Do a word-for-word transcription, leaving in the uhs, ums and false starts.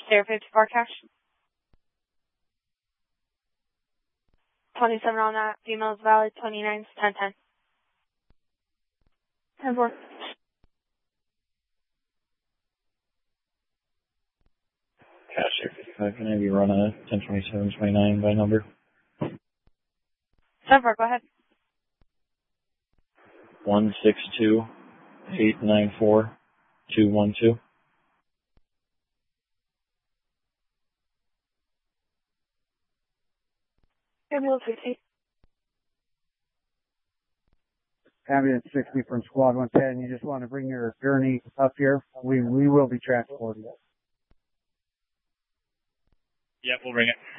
Sierra fifty-four cash. twenty-seven on that. Female is valid. twenty-nine is ten ten. ten four. Cash Sierra fifty-five, can I have you run a ten twenty-seven twenty-nine by number? ten four, go ahead. one six two eight nine four two one two. Ambulance sixty. Ambulance sixty from Squad one ten. You just want to bring your gurney up here. We we will be transporting it. Yep, we'll bring it.